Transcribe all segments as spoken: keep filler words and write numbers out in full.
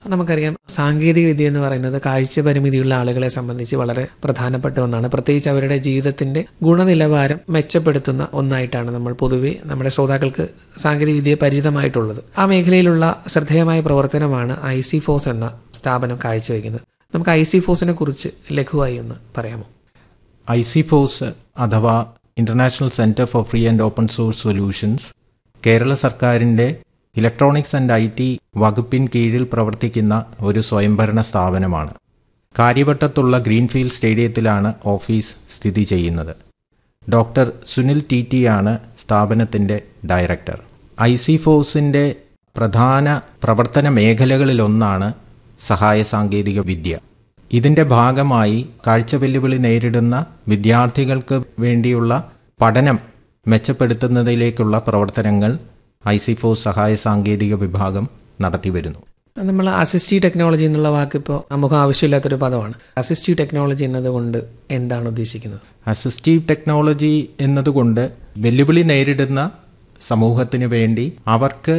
നമുക്കറിയാം സാങ്കേതിക വിദ്യ എന്ന് പറയുന്നത് കാഴ്ച പരിമിതിയുള്ള ആളുകളെ സംബന്ധിച്ച് വളരെ പ്രധാനപ്പെട്ട ഒന്നാണ്. പ്രത്യേകിച്ച് അവരുടെ ജീവിതത്തിന്റെ ഗുണനിലവാരം മെച്ചപ്പെടുത്തുന്ന ഒന്നായിട്ടാണ് നമ്മൾ പൊതുവെ നമ്മുടെ ശ്രോതാക്കൾക്ക് സാങ്കേതിക വിദ്യയെ പരിചിതമായിട്ടുള്ളത്. ആ മേഖലയിലുള്ള ശ്രദ്ധേയമായ പ്രവർത്തനമാണ് ഐ സി ഫോസ് എന്ന സ്ഥാപനം കാഴ്ചവെക്കുന്നത്. നമുക്ക് ഐ സി ഫോസിനെ കുറിച്ച് ലഘുവായി ഒന്ന് പറയാമോ? ഐ സി ഫോസ് അഥവാ international centre for free and open source solutions Kerala സർക്കാരിൻ്റെ ഇലക്ട്രോണിക്സ് ആൻഡ് ഐ ടി വകുപ്പിൻ കീഴിൽ പ്രവർത്തിക്കുന്ന ഒരു സ്വയംഭരണ സ്ഥാപനമാണ്. കാര്യവട്ടത്തുള്ള ഗ്രീൻഫീൽഡ് സ്റ്റേഡിയത്തിലാണ് ഓഫീസ് സ്ഥിതി ചെയ്യുന്നത്. ഡോക്ടർ സുനിൽ ടി ടി ആണ് സ്ഥാപനത്തിൻ്റെ ഡയറക്ടർ. ഐ സി ഫോസിൻ്റെ പ്രധാന പ്രവർത്തന മേഖലകളിലൊന്നാണ് സഹായ സാങ്കേതിക വിദ്യ. ഇതിൻ്റെ ഭാഗമായി കാഴ്ച വെല്ലുവിളി നേരിടുന്ന വിദ്യാർത്ഥികൾക്ക് വേണ്ടിയുള്ള പഠനം മെച്ചപ്പെടുത്തുന്നതിലേക്കുള്ള പ്രവർത്തനങ്ങൾ ഐ സി ഫോസ് സഹായ സാങ്കേതിക വിഭാഗം നടത്തിവരുന്നു. നമ്മൾ അസിസ്റ്റീവ് ടെക്നോളജി എന്നുള്ള വാക്ക് ഇപ്പോൾ നമുക്ക് ആവശ്യമില്ലാത്തൊരു പദമാണ്. അസിസ്റ്റീവ് ടെക്നോളജി എന്നതുകൊണ്ട് എന്താണ് ഉദ്ദേശിക്കുന്നത്? അസിസ്റ്റീവ് ടെക്നോളജി എന്നതുകൊണ്ട് വെല്ലുവിളി നേരിടുന്ന സമൂഹത്തിന് വേണ്ടി അവർക്ക്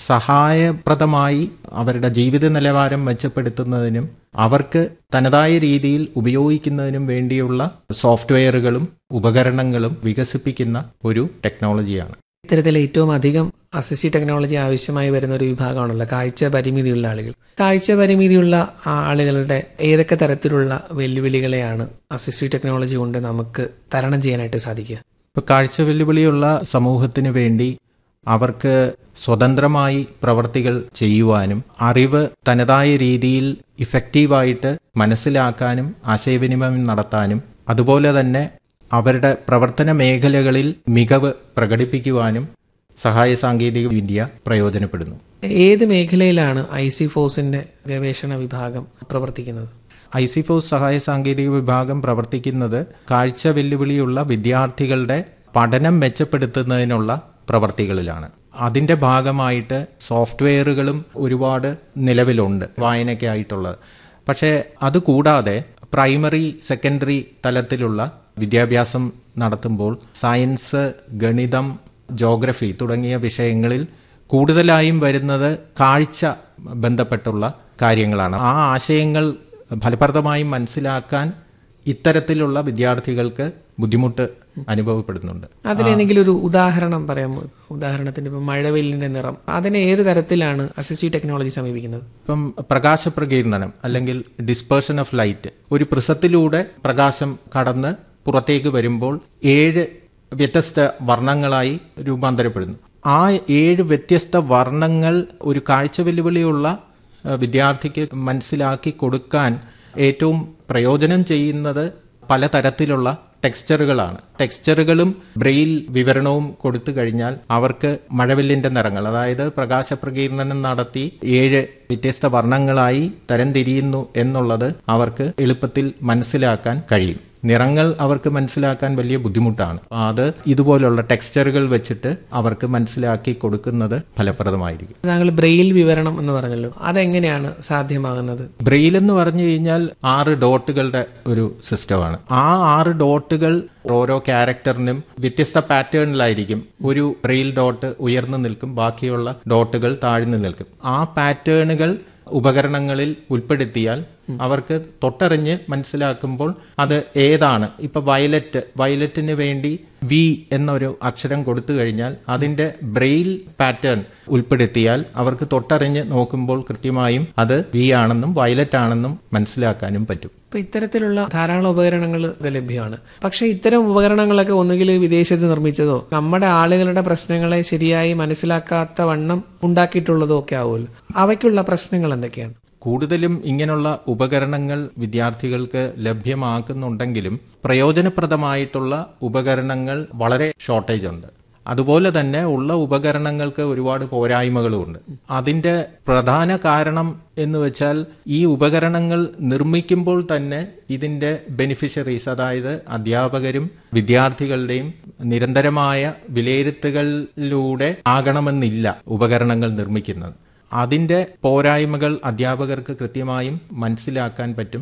സഹായപ്രദമായി അവരുടെ ജീവിത നിലവാരം മെച്ചപ്പെടുത്തുന്നതിനും അവർക്ക് തനതായ രീതിയിൽ ഉപയോഗിക്കുന്നതിനും വേണ്ടിയുള്ള സോഫ്റ്റ്വെയറുകളും ഉപകരണങ്ങളും വികസിപ്പിക്കുന്ന ഒരു ടെക്നോളജിയാണ്. ഇത്തരത്തിൽ ഏറ്റവും അധികം അസിസ്റ്റീവ് ടെക്നോളജി ആവശ്യമായി വരുന്ന ഒരു വിഭാഗമാണല്ലോ കാഴ്ച പരിമിതിയുള്ള ആളുകൾ. കാഴ്ച പരിമിതിയുള്ള ആളുകളുടെ ഏതൊക്കെ തരത്തിലുള്ള വെല്ലുവിളികളെയാണ് അസിസ്റ്റീവ് ടെക്നോളജി കൊണ്ട് നമുക്ക് തരണം ചെയ്യാനായിട്ട് സാധിക്കുക? ഇപ്പോൾ കാഴ്ച വെല്ലുവിളിയുള്ള സമൂഹത്തിന് വേണ്ടി അവർക്ക് സ്വതന്ത്രമായി പ്രവർത്തികൾ ചെയ്യുവാനും അറിവ് തനതായ രീതിയിൽ ഇഫക്റ്റീവായിട്ട് മനസ്സിലാക്കാനും ആശയവിനിമയം നടത്താനും അതുപോലെ തന്നെ അവരുടെ പ്രവർത്തന മേഖലകളിൽ മികവ് പ്രകടിപ്പിക്കുവാനും സഹായ സാങ്കേതിക വിദ്യ പ്രയോജനപ്പെടുന്നു. ഏത് മേഖലയിലാണ് ഐ സി ഫോസിന്റെ ഗവേഷണ വിഭാഗം പ്രവർത്തിക്കുന്നത്? ഐ സി ഫോസ് സഹായ സാങ്കേതിക വിഭാഗം പ്രവർത്തിക്കുന്നത് കാഴ്ച വെല്ലുവിളിയുള്ള വിദ്യാർത്ഥികളുടെ പഠനം മെച്ചപ്പെടുത്തുന്നതിനുള്ള പ്രവർത്തികളിലാണ്. അതിൻ്റെ ഭാഗമായിട്ട് സോഫ്റ്റ്വെയറുകളും ഒരുപാട് നിലവിലുണ്ട് വായനയ്ക്കായിട്ടുള്ളത്. പക്ഷേ അതുകൂടാതെ പ്രൈമറി സെക്കൻഡറി തലത്തിലുള്ള വിദ്യാഭ്യാസം നടത്തുമ്പോൾ സയൻസ്, ഗണിതം, ജോഗ്രഫി തുടങ്ങിയ വിഷയങ്ങളിൽ കൂടുതലായും വരുന്നത് കാഴ്ച ബന്ധപ്പെട്ടുള്ള കാര്യങ്ങളാണ്. ആ ആശയങ്ങൾ ഫലപ്രദമായി മനസ്സിലാക്കാൻ ഇത്തരത്തിലുള്ള വിദ്യാർത്ഥികൾക്ക് ബുദ്ധിമുട്ട് അനുഭവപ്പെടുന്നുണ്ട്. അതിലെന്തെങ്കിലും ഒരു ഉദാഹരണം പറയാമോ? ഉദാഹരണത്തിന് ഇപ്പം മഴവെല്ലിന്റെ നിറം, അതിനെ ഏത് തരത്തിലാണ് അസിസ്റ്റീവ് ടെക്നോളജി സമീപിക്കുന്നത്? ഇപ്പം പ്രകാശപ്രകീർണനം അല്ലെങ്കിൽ ഡിസ്പേർഷൻ ഓഫ് ലൈറ്റ്, ഒരു പ്രിസത്തിലൂടെ പ്രകാശം കടന്ന് പുറത്തേക്ക് വരുമ്പോൾ ഏഴ് വ്യത്യസ്ത വർണ്ണങ്ങളായി രൂപാന്തരപ്പെടുന്നു. ആ ഏഴ് വ്യത്യസ്ത വർണ്ണങ്ങൾ ഒരു കാഴ്ച വെല്ലുവിളിയുള്ള വിദ്യാർത്ഥിക്ക് മനസ്സിലാക്കി കൊടുക്കാൻ ഏറ്റവും പ്രയോജനം ചെയ്യുന്നത് പലതരത്തിലുള്ള ടെക്സ്ചറുകളാണ്. ടെക്സ്ചറുകളും ബ്രെയിൽ വിവരണവും കൊടുത്തു കഴിഞ്ഞാൽ അവർക്ക് മഴവില്ലിന്റെ നിറങ്ങൾ, അതായത് പ്രകാശപ്രകീർണനം നടത്തി ഏഴ് വ്യത്യസ്ത വർണ്ണങ്ങളായി തരംതിരിയുന്നു എന്നുള്ളത് അവർക്ക് എളുപ്പത്തിൽ മനസ്സിലാക്കാൻ കഴിയും. നിറങ്ങൾ അവർക്ക് മനസ്സിലാക്കാൻ വലിയ ബുദ്ധിമുട്ടാണ്. അത് ഇതുപോലുള്ള ടെക്സ്ചറുകൾ വെച്ചിട്ട് അവർക്ക് മനസ്സിലാക്കി കൊടുക്കുന്നത് ഫലപ്രദമായിരിക്കും. താങ്കൾ ബ്രെയിൽ വിവരണം എന്ന് പറഞ്ഞല്ലോ, അതെങ്ങനെയാണ് സാധ്യമാകുന്നത്? ബ്രെയിൽ എന്ന് പറഞ്ഞു കഴിഞ്ഞാൽ ആറ് ഡോട്ടുകളുടെ ഒരു സിസ്റ്റമാണ്. ആ ആറ് ഡോട്ടുകൾ ഓരോ ക്യാരക്ടറിനും വ്യത്യസ്ത പാറ്റേണിലായിരിക്കും. ഒരു ബ്രെയിൽ ഡോട്ട് ഉയർന്നു നിൽക്കും, ബാക്കിയുള്ള ഡോട്ടുകൾ താഴ്ന്നു നിൽക്കും. ആ പാറ്റേണുകൾ ഉപകരണങ്ങളിൽ ഉൾപ്പെടുത്തിയാൽ അവർക്ക് തൊട്ടറിഞ്ഞ് മനസ്സിലാക്കുമ്പോൾ അത് ഏതാണ്. ഇപ്പൊ വയലറ്റ്, വയലറ്റിന് വേണ്ടി വി എന്നൊരു അക്ഷരം കൊടുത്തു കഴിഞ്ഞാൽ അതിന്റെ ബ്രെയിൽ പാറ്റേൺ ഉൾപ്പെടുത്തിയാൽ അവർക്ക് തൊട്ടറിഞ്ഞ് നോക്കുമ്പോൾ കൃത്യമായും അത് വി ആണെന്നും വയലറ്റ് ആണെന്നും മനസ്സിലാക്കാനും പറ്റും. ഇപ്പൊ ഇത്തരത്തിലുള്ള ധാരാളം ഉപകരണങ്ങൾ ലഭ്യമാണ്. പക്ഷെ ഇത്തരം ഉപകരണങ്ങളൊക്കെ ഒന്നുകിൽ വിദേശത്ത് നിർമ്മിച്ചതോ നമ്മുടെ ആളുകളുടെ പ്രശ്നങ്ങളെ ശരിയായി മനസ്സിലാക്കാത്ത വണ്ണം ഉണ്ടാക്കിയിട്ടുള്ളതോ ഒക്കെ ആവുമല്ലോ. അവയ്ക്കുള്ള പ്രശ്നങ്ങൾ എന്തൊക്കെയാണ്? കൂടുതലും ഇങ്ങനെയുള്ള ഉപകരണങ്ങൾ വിദ്യാർത്ഥികൾക്ക് ലഭ്യമാക്കുന്നുണ്ടെങ്കിലും പ്രയോജനപ്രദമായിട്ടുള്ള ഉപകരണങ്ങൾ വളരെ ഷോർട്ടേജ് ഉണ്ട്. അതുപോലെ തന്നെ ഉള്ള ഉപകരണങ്ങൾക്ക് ഒരുപാട് പോരായ്മകളുമുണ്ട്. അതിൻ്റെ പ്രധാന കാരണം എന്ന് വെച്ചാൽ ഈ ഉപകരണങ്ങൾ നിർമ്മിക്കുമ്പോൾ തന്നെ ഇതിൻ്റെ ബെനിഫിഷ്യറീസ്, അതായത് അധ്യാപകരും വിദ്യാർത്ഥികളുടെയും നിരന്തരമായ വിലയിരുത്തലിലൂടെ ആകണമെന്നില്ല ഉപകരണങ്ങൾ നിർമ്മിക്കുന്നത്. അതിൻ്റെ പോരായ്മകൾ അധ്യാപകർക്ക് കൃത്യമായും മനസ്സിലാക്കാൻ പറ്റും.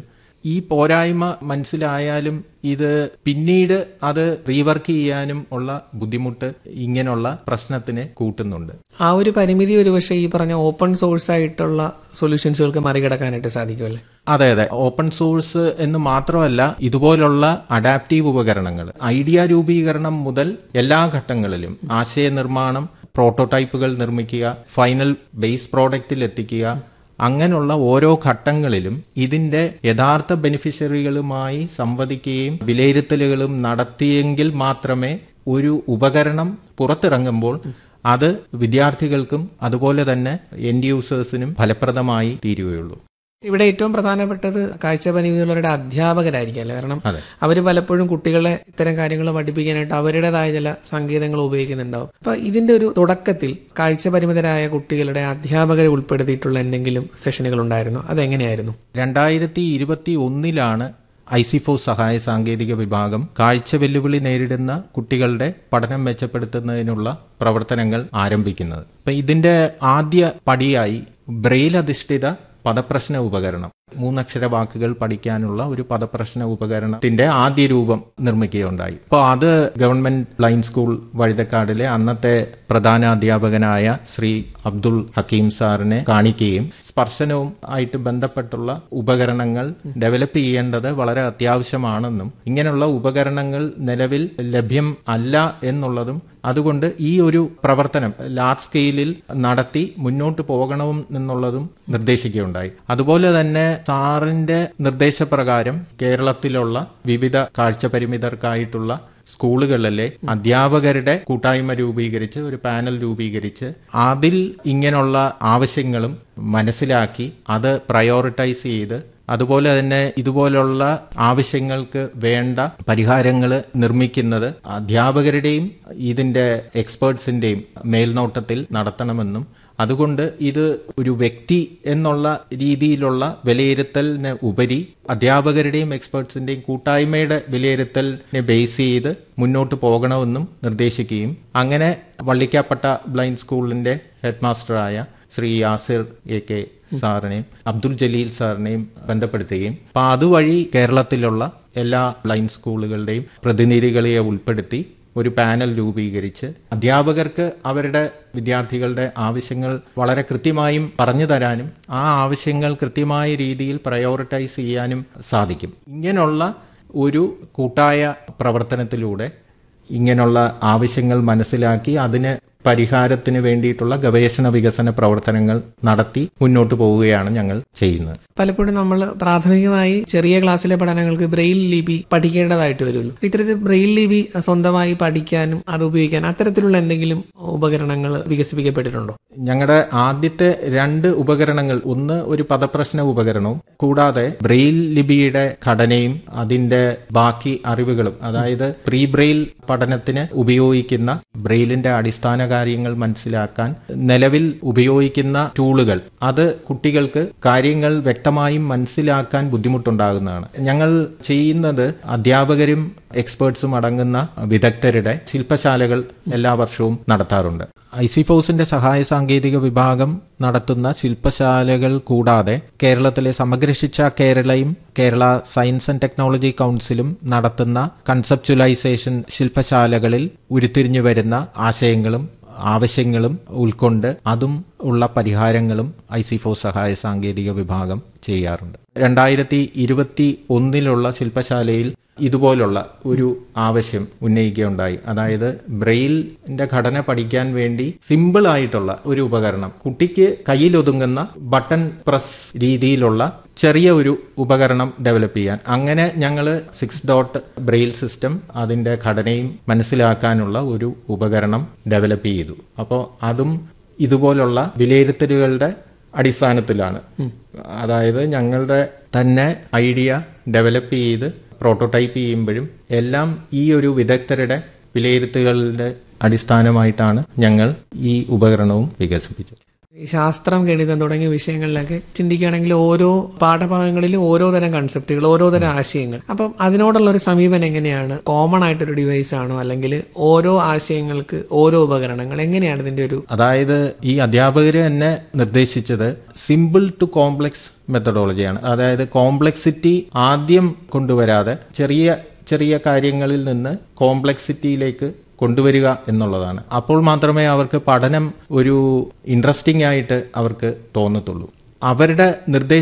ഈ പോരായ്മ മനസ്സിലായാലും ഇത് പിന്നീട് അത് റീവർക്ക് ചെയ്യാനും ഉള്ള ബുദ്ധിമുട്ട് ഇങ്ങനെയുള്ള പ്രശ്നത്തിന് കൂട്ടുന്നുണ്ട്. ആ ഒരു പരിമിതി ഒരുപക്ഷെ ഈ പറഞ്ഞ ഓപ്പൺ സോഴ്സ് ആയിട്ടുള്ള സൊല്യൂഷൻസുകൾക്ക് മറികടക്കാനായിട്ട് സാധിക്കുമല്ലേ? അതെ അതെ ഓപ്പൺ സോഴ്സ് എന്ന് മാത്രമല്ല, ഇതുപോലുള്ള അഡാപ്റ്റീവ് ഉപകരണങ്ങൾ ഐഡിയ രൂപീകരണം മുതൽ എല്ലാ ഘട്ടങ്ങളിലും ആശയനിർമ്മാണം, പ്രോട്ടോടൈപ്പുകൾ നിർമ്മിക്കുക, ഫൈനൽ ബേസ് പ്രോഡക്റ്റിൽ എത്തിക്കുക, അങ്ങനെയുള്ള ഓരോ ഘട്ടങ്ങളിലും ഇതിന്റെ യഥാർത്ഥ ബെനിഫിഷ്യറികളുമായി സംവദിക്കുകയും വിലയിരുത്തലുകളും നടത്തിയെങ്കിൽ മാത്രമേ ഒരു ഉപകരണം പുറത്തിറങ്ങുമ്പോൾ അത് വിദ്യാർത്ഥികൾക്കും അതുപോലെ തന്നെ എൻഡ് യൂസേഴ്സിനും ഫലപ്രദമായി തീരുകയുള്ളൂ. ഇവിടെ ഏറ്റവും പ്രധാനപ്പെട്ടത് കാഴ്ചപരിമിതിയുള്ളവരുടെ അധ്യാപകരായിരിക്കും അല്ലേ? കാരണം അവർ പലപ്പോഴും കുട്ടികളെ ഇത്തരം കാര്യങ്ങൾ പഠിപ്പിക്കാനായിട്ട് അവരുടേതായ ചില സംഗീതങ്ങൾ ഉപയോഗിക്കുന്നുണ്ടാവും. അപ്പൊ ഇതിന്റെ ഒരു തുടക്കത്തിൽ കാഴ്ചപരിമിതരായ കുട്ടികളുടെ അധ്യാപകരെ ഉൾപ്പെടുത്തിയിട്ടുള്ള എന്തെങ്കിലും സെഷനുകൾ ഉണ്ടായിരുന്നു? അതെങ്ങനെയായിരുന്നു? രണ്ടായിരത്തി ഇരുപത്തി ഒന്നിലാണ് ഐസിഫോസ് സഹായ സാങ്കേതിക വിഭാഗം കാഴ്ച വെല്ലുവിളി നേരിടുന്ന കുട്ടികളുടെ പഠനം മെച്ചപ്പെടുത്തുന്നതിനുള്ള പ്രവർത്തനങ്ങൾ ആരംഭിക്കുന്നത്. അപ്പൊ ഇതിന്റെ ആദ്യ പടിയായി ബ്രെയിൽ അധിഷ്ഠിത പദപ്രശ്ന ഉപകരണം, മൂന്നക്ഷര വാക്കുകൾ പഠിക്കാനുള്ള ഒരു പദപ്രശ്ന ഉപകരണത്തിന്റെ ആദ്യ രൂപം നിർമ്മിക്കുകയുണ്ടായി. അപ്പോൾ അത് ഗവൺമെന്റ് ബ്ലൈൻഡ് സ്കൂൾ വഴുതക്കാടിലെ അന്നത്തെ പ്രധാന അധ്യാപകനായ ശ്രീ അബ്ദുൾ ഹക്കീം സാറിനെ കാണിക്കുകയും സ്പർശനവും ആയിട്ട് ബന്ധപ്പെട്ടുള്ള ഉപകരണങ്ങൾ ഡെവലപ്പ് ചെയ്യേണ്ടത് വളരെ അത്യാവശ്യമാണെന്നും ഇങ്ങനെയുള്ള ഉപകരണങ്ങൾ നിലവിൽ ലഭ്യം അല്ല എന്നുള്ളതും അതുകൊണ്ട് ഈ ഒരു പ്രവർത്തനം ലാർജ് സ്കെയിലിൽ നടത്തി മുന്നോട്ട് പോകണമെന്നുള്ളതും നിർദ്ദേശിക്കുകയുണ്ടായി. അതുപോലെ തന്നെ സാറിന്റെ നിർദ്ദേശപ്രകാരം കേരളത്തിലുള്ള വിവിധ കാഴ്ചപരിമിതർക്കായിട്ടുള്ള സ്കൂളുകളിലെ അധ്യാപകരുടെ കൂട്ടായ്മ രൂപീകരിച്ച് ഒരു പാനൽ രൂപീകരിച്ച് അതിൽ ഇങ്ങനെയുള്ള ആവശ്യങ്ങളും മനസ്സിലാക്കി അത് പ്രയോറിറ്റൈസ് ചെയ്ത് അതുപോലെ തന്നെ ഇതുപോലുള്ള ആവശ്യങ്ങൾക്ക് വേണ്ട പരിഹാരങ്ങൾ നിർമ്മിക്കുന്നത് അധ്യാപകരുടെയും ഇതിന്റെ എക്സ്പേർട്സിന്റെയും മേൽനോട്ടത്തിൽ നടത്തണമെന്നും അതുകൊണ്ട് ഇത് ഒരു വ്യക്തി എന്നുള്ള രീതിയിലുള്ള വിലയിരുത്തലിന് ഉപരി അധ്യാപകരുടെയും എക്സ്പേർട്സിന്റെയും കൂട്ടായ്മയുടെ വിലയിരുത്തലിനെ ബേസ് ചെയ്ത് മുന്നോട്ട് പോകണമെന്നും നിർദ്ദേശിക്കുകയും അങ്ങനെ വള്ളിക്കാപ്പട്ട ബ്ലൈൻഡ് സ്കൂളിന്റെ head മാസ്റ്ററായ Shri Yasir A K സാറിനെയും Abdul Jaleel സാറിനെയും ബന്ധപ്പെടുത്തുകയും അപ്പൊ അതുവഴി കേരളത്തിലുള്ള എല്ലാ ബ്ലൈൻഡ് സ്കൂളുകളുടെയും പ്രതിനിധികളെ ഉൾപ്പെടുത്തി ഒരു പാനൽ രൂപീകരിച്ച് അധ്യാപകർക്ക് അവരുടെ വിദ്യാർത്ഥികളുടെ ആവശ്യങ്ങൾ വളരെ കൃത്യമായും പറഞ്ഞു തരാനും ആ ആവശ്യങ്ങൾ കൃത്യമായ രീതിയിൽ പ്രയോറിറ്റൈസ് ചെയ്യാനും സാധിക്കും. ഇങ്ങനെയുള്ള ഒരു കൂട്ടായ പ്രവർത്തനത്തിലൂടെ ഇങ്ങനെയുള്ള ആവശ്യങ്ങൾ മനസ്സിലാക്കി അതിന് പരിഹാരത്തിന് വേണ്ടിയിട്ടുള്ള ഗവേഷണ വികസന പ്രവർത്തനങ്ങൾ നടത്തി മുന്നോട്ട് പോവുകയാണ് ഞങ്ങൾ ചെയ്യുന്നത്. പലപ്പോഴും നമ്മൾ പ്രാഥമികമായി ചെറിയ ക്ലാസ്സിലെ പഠനങ്ങൾക്ക് ബ്രെയിൽ ലിപി പഠിക്കേണ്ടതായിട്ട് വരുമല്ലോ. ഇത്തരത്തിൽ ബ്രെയിൽ ലിപി സ്വന്തമായി പഠിക്കാനും അത് ഉപയോഗിക്കാനും അത്തരത്തിലുള്ള എന്തെങ്കിലും ഉപകരണങ്ങൾ വികസിപ്പിക്കപ്പെട്ടിട്ടുണ്ടോ? ഞങ്ങളുടെ ആദ്യത്തെ രണ്ട് ഉപകരണങ്ങൾ, ഒന്ന് ഒരു പദപ്രശ്ന ഉപകരണവും കൂടാതെ ബ്രെയിൽ ലിപിയുടെ ഘടനയും അതിന്റെ ബാക്കി അറിവുകളും, അതായത് പ്രീ ബ്രെയിൽ പഠനത്തിന് ഉപയോഗിക്കുന്ന ബ്രെയിലിന്റെ അടിസ്ഥാന കാര്യങ്ങൾ മനസ്സിലാക്കാൻ നിലവിൽ ഉപയോഗിക്കുന്ന ടൂളുകൾ, അത് കുട്ടികൾക്ക് കാര്യങ്ങൾ വ്യക്തമായും മനസ്സിലാക്കാൻ ബുദ്ധിമുട്ടുണ്ടാകുന്നതാണ്. ഞങ്ങൾ ചെയ്യുന്നത് അധ്യാപകരും എക്സ്പേർട്സും അടങ്ങുന്ന വിദഗ്ധരുടെ ശില്പശാലകൾ എല്ലാ വർഷവും നടത്താറുണ്ട്. ഐസിഫോസിന്റെ സഹായ സാങ്കേതിക വിഭാഗം നടത്തുന്ന ശില്പശാലകൾ കൂടാതെ കേരളത്തിലെ സമഗ്ര ശിക്ഷ കേരളയും കേരള സയൻസ് ആൻഡ് ടെക്നോളജി കൗൺസിലും നടത്തുന്ന കൺസെപ്ച്വലൈസേഷൻ ശില്പശാലകളിൽ ഉരുത്തിരിഞ്ഞു വരുന്ന ആശയങ്ങളും ആവശ്യങ്ങളും ഉൾക്കൊണ്ട് അതും ഉള്ള പരിഹാരങ്ങളും ഐസിഫോസ് സഹായ സാങ്കേതിക വിഭാഗം ചെയ്യാറുണ്ട്. രണ്ടായിരത്തി ഇരുപത്തി ഒന്നിലുള്ള ശില്പശാലയിൽ ഇതുപോലുള്ള ഒരു ആവശ്യം ഉന്നയിക്കുകയുണ്ടായി. അതായത് ബ്രെയിലിന്റെ ഘടന പഠിക്കാൻ വേണ്ടി സിമ്പിൾ ആയിട്ടുള്ള ഒരു ഉപകരണം, കുട്ടിക്ക് കയ്യിലൊതുങ്ങുന്ന ബട്ടൺ പ്രസ് രീതിയിലുള്ള ചെറിയ ഒരു ഉപകരണം ഡെവലപ്പ് ചെയ്യാൻ. അങ്ങനെ ഞങ്ങൾ സിക്സ് ഡോട്ട് ബ്രെയിൽ സിസ്റ്റം അതിന്റെ ഘടനയും മനസ്സിലാക്കാനുള്ള ഒരു ഉപകരണം ഡെവലപ്പ് ചെയ്തു. അപ്പോൾ അതും ഇതുപോലുള്ള വിലയിരുത്തലുകളുടെ അടിസ്ഥാനത്തിലാണ്. അതായത് ഞങ്ങളുടെ തന്നെ ഐഡിയ ഡെവലപ്പ് ചെയ്ത് പ്രോട്ടോടൈപ്പ് ചെയ്യുമ്പോഴും എല്ലാം ഈ ഒരു വിദഗ്ധരുടെ വിലയിരുത്തലുകളുടെ അടിസ്ഥാനമായിട്ടാണ് ഞങ്ങൾ ഈ ഉപകരണവും വികസിപ്പിച്ചത്. ഈ ശാസ്ത്രം, ഗണിതം തുടങ്ങിയ വിഷയങ്ങളിലൊക്കെ ചിന്തിക്കുകയാണെങ്കിൽ ഓരോ പാഠഭാഗങ്ങളിലും ഓരോ തരം കൺസെപ്റ്റുകൾ, ഓരോ തരം ആശയങ്ങൾ. അപ്പം അതിനോടുള്ള ഒരു സമീപനം എങ്ങനെയാണ്? കോമൺ ആയിട്ടൊരു ഡിവൈസ് ആണോ, അല്ലെങ്കിൽ ഓരോ ആശയങ്ങൾക്ക് ഓരോ ഉപകരണങ്ങൾ, എങ്ങനെയാണ് ഇതിന്റെ ഒരു? അതായത് ഈ അധ്യാപകർ തന്നെ നിർദ്ദേശിച്ചത് സിമ്പിൾ ടു കോംപ്ലക്സ് മെത്തഡോളജിയാണ്. അതായത് കോംപ്ലക്സിറ്റി ആദ്യം കൊണ്ടുവരാതെ ചെറിയ ചെറിയ കാര്യങ്ങളിൽ നിന്ന് കോംപ്ലക്സിറ്റിയിലേക്ക് കൊണ്ടുവരിക എന്നുള്ളതാണ്. അപ്പോൾ മാത്രമേ അവർക്ക് പഠനം ഒരു ഇൻട്രസ്റ്റിംഗ് ആയിട്ട് അവർക്ക് തോന്നത്തുള്ളൂ. അവരുടെ നിർദ്ദേശ